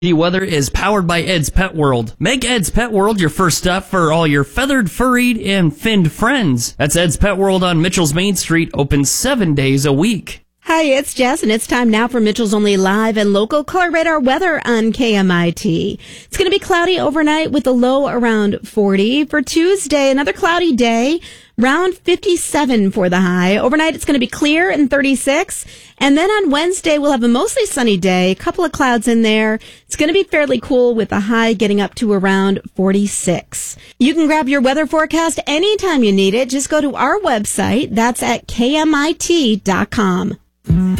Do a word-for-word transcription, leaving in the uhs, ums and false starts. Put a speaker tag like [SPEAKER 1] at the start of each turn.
[SPEAKER 1] The weather is powered by Ed's Pet World. Make Ed's Pet World your first stop for all your feathered, furried, and finned friends. That's Ed's Pet World on Mitchell's Main Street, open seven days a week.
[SPEAKER 2] Hi, it's Jess, and it's time now for Mitchell's Only live and local color radar weather on K M I T. It's going to be cloudy overnight with a low around forty. For Tuesday, another cloudy day, around fifty-seven for the high. Overnight, it's going to be clear and thirty-six. And then on Wednesday, we'll have a mostly sunny day, a couple of clouds in there. It's going to be fairly cool with a high getting up to around forty-six. You can grab your weather forecast anytime you need it. Just go to our website. That's at K M I T dot com.